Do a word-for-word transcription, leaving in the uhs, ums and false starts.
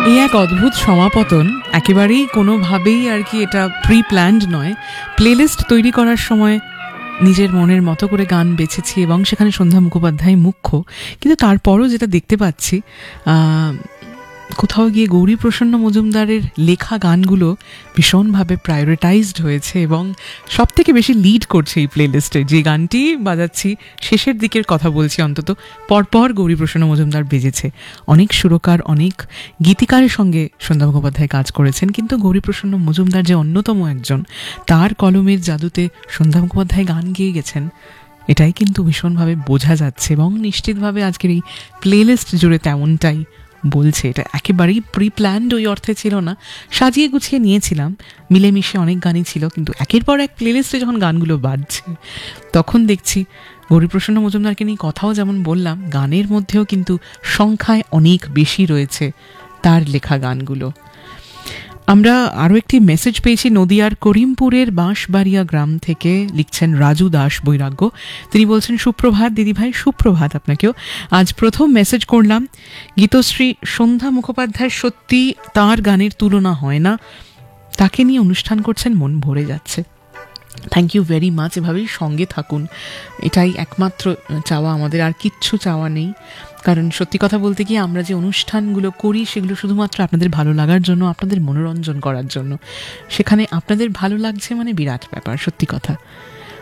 এই এক অদ্ভুত সমাপতন, একেবারেই কোনোভাবেই আর কি এটা প্রি প্ল্যান্ড নয়। প্লেলিস্ট তৈরি করার সময় নিজের মনের মতো করে গান বেছেছি এবং সেখানে সন্ধ্যা মুখোপাধ্যায় মুখ্য, কিন্তু তারপরও যেটা দেখতে পাচ্ছি কোথাও গিয়ে গৌরীপ্রসন্ন মজুমদারের লেখা গানগুলো ভীষণভাবে প্রায়োরিটাইজড হয়েছে এবং সব থেকে বেশি লিড করছে এই প্লেলিস্টে। যে গানটি বাজাচ্ছি শেষের দিকের কথা বলছি, অন্তত পরপর গৌরীপ্রসন্ন মজুমদার বেজেছে। অনেক সুরকার, অনেক গীতিকারের সঙ্গে সন্ধ্যা মুখোপাধ্যায় কাজ করেছেন, কিন্তু গৌরীপ্রসন্ন মজুমদার যে অন্যতম একজন, তার কলমের জাদুতে সন্ধ্যা মুখোপাধ্যায় গান গেয়ে গেছেন, এটাই কিন্তু ভীষণভাবে বোঝা যাচ্ছে এবং নিশ্চিতভাবে আজকের এই প্লেলিস্ট জুড়ে তেমনটাই বলছে। এটা একেবারেই প্রি প্ল্যান্ড ওই অর্থে ছিল না, সাজিয়ে গুছিয়ে নিয়েছিলাম, মিলেমিশে অনেক গানই ছিল, কিন্তু একের পর এক প্লেলিস্টে যখন গানগুলো বাজছে তখন দেখছি গৌরীপ্রসন্ন মজুমদারকে নিয়ে কথাও যেমন বললাম, গানের মধ্যেও কিন্তু সংখ্যায় অনেক বেশি রয়েছে তার লেখা গানগুলো। আমরা আরও একটি মেসেজ পেয়েছি নদিয়ার করিমপুরের বাঁশবাড়িয়া গ্রাম থেকে, লিখছেন রাজু দাস বৈরাগ্য। তিনি বলছেন, সুপ্রভাত দিদিভাই। সুপ্রভাত আপনাকেও। আজ প্রথম মেসেজ করলাম। গীতশ্রী সন্ধ্যা মুখোপাধ্যায়, সত্যি তার গানের তুলনা হয় না, তাকে নিয়ে অনুষ্ঠান করছেন, মন ভরে যাচ্ছে। Thank you very much. এভাবেই সঙ্গে থাকুন, এটাই একমাত্র চাওয়া আমাদের, আর কিচ্ছু চাওয়া নেই। কারণ সত্যি কথা বলতে কি, আমরা যে অনুষ্ঠানগুলো করি সেগুলো শুধুমাত্র আপনাদের ভালো লাগার জন্য, আপনাদের মনোরঞ্জন করার জন্য। সেখানে আপনাদের ভালো লাগছে মানে বিরাট ব্যাপার, সত্যি কথা।